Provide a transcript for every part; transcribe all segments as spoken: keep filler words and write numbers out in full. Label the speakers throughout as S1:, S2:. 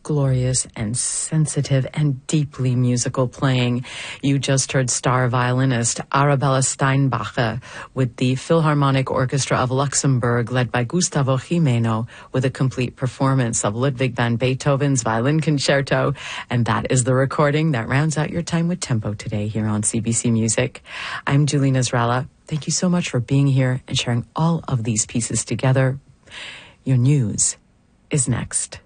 S1: glorious and sensitive and deeply musical playing. You just heard star violinist Arabella Steinbacher with the Philharmonic Orchestra of Luxembourg, led by Gustavo Jimeno, with a complete performance of Ludwig van Beethoven's Violin Concerto. And that is the recording that rounds out your time with Tempo today here on C B C Music. I'm Julie Nasrallah. Thank you so much for being here and sharing all of these pieces together. Your news is next.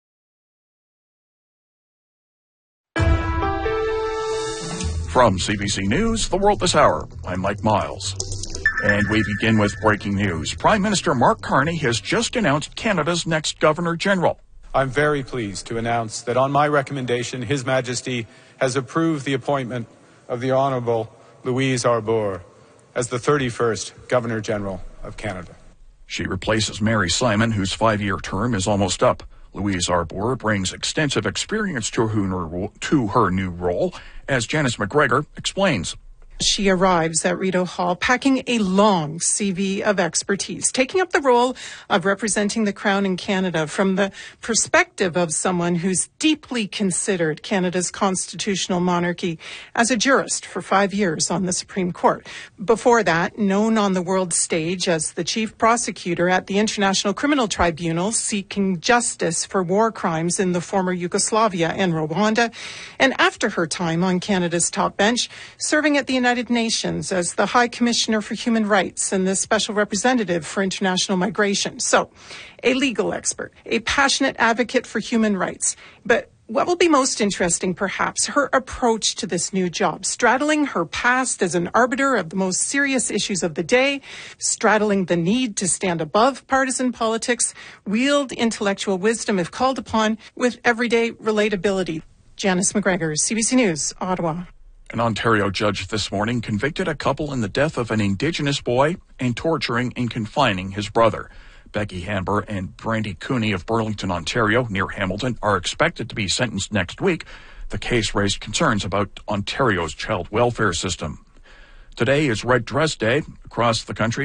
S2: From C B C News, The World This Hour, I'm Mike Miles. And we begin with breaking news. Prime Minister Mark Carney has just announced Canada's next Governor-General.
S3: I'm very pleased to announce that on my recommendation, His Majesty has approved the appointment of the Honourable Louise Arbour as the thirty-first Governor-General of Canada.
S2: She replaces Mary Simon, whose five-year term is almost up. Louise Arbour brings extensive experience to her, to her new role, as Janice McGregor explains.
S4: She arrives at Rideau Hall packing a long C V of expertise, taking up the role of representing the Crown in Canada from the perspective of someone who's deeply considered Canada's constitutional monarchy as a jurist for five years on the Supreme Court. Before that, known on the world stage as the chief prosecutor at the International Criminal Tribunal, seeking justice for war crimes in the former Yugoslavia and Rwanda, and after her time on Canada's top bench, serving at the United Nations as the High Commissioner for Human Rights and the Special Representative for International Migration. So, a legal expert, a passionate advocate for human rights. But what will be most interesting, perhaps, her approach to this new job, straddling her past as an arbiter of the most serious issues of the day, straddling the need to stand above partisan politics, wield intellectual wisdom if called upon, with everyday relatability. Janice McGregor, C B C News, Ottawa.
S2: An Ontario judge this morning convicted a couple in the death of an Indigenous boy and torturing and confining his brother. Becky Hamber and Brandy Cooney of Burlington, Ontario, near Hamilton, are expected to be sentenced next week. The case raised concerns about Ontario's child welfare system. Today is Red Dress Day across the country.